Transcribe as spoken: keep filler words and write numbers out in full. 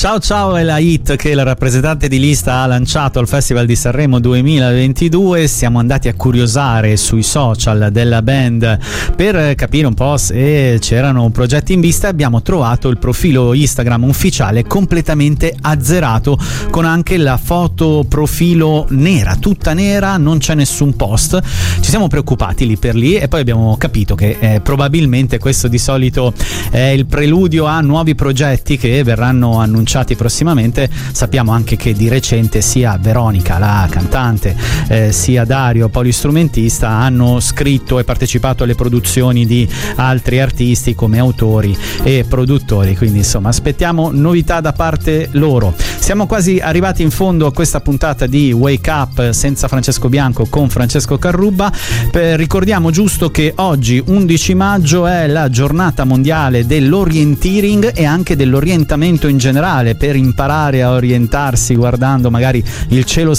Ciao ciao è la hit che il rappresentante di lista ha lanciato al Festival di Sanremo duemilaventidue. Siamo andati a curiosare sui social della band per capire un po' se c'erano progetti in vista. Abbiamo trovato il profilo Instagram ufficiale completamente azzerato, con anche la foto profilo nera, tutta nera, non c'è nessun post. Ci siamo preoccupati lì per lì e poi abbiamo capito che eh, probabilmente questo di solito è il preludio a nuovi progetti che verranno annunciati prossimamente. Sappiamo anche che di recente sia Veronica, la cantante, eh, sia Dario, polistrumentista, hanno scritto e partecipato alle produzioni di altri artisti come autori e produttori, quindi insomma aspettiamo novità da parte loro. Siamo quasi arrivati in fondo a questa puntata di Wake Up senza Francesco Bianco con Francesco Carrubba. Per, ricordiamo giusto che oggi undici maggio è la giornata mondiale dell'orienteering e anche dell'orientamento in generale, per imparare a orientarsi guardando magari il cielo